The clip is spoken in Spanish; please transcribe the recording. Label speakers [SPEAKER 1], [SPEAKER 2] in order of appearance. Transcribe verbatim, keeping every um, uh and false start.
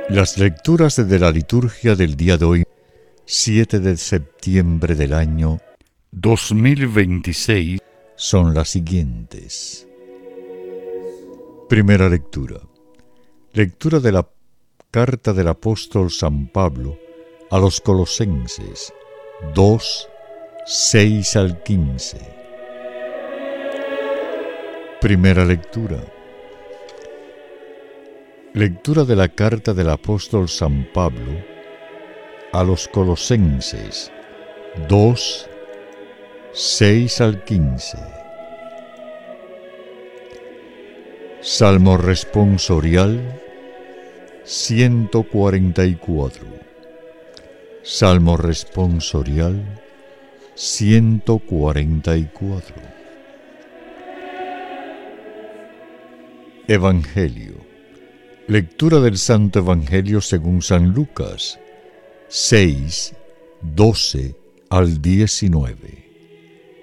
[SPEAKER 1] Las lecturas de la liturgia del día de hoy, siete de septiembre del año dos mil veintiséis, son las siguientes. Primera lectura. Lectura de la carta del apóstol San Pablo a los Colosenses, dos, seis al quince. Primera lectura. Lectura de la carta del apóstol San Pablo a los Colosenses, dos, seis al quince. Salmo responsorial ciento cuarenta y cuatro. Salmo responsorial ciento cuarenta y cuatro. Evangelio. Lectura del Santo Evangelio según San Lucas, seis, doce al diecinueve.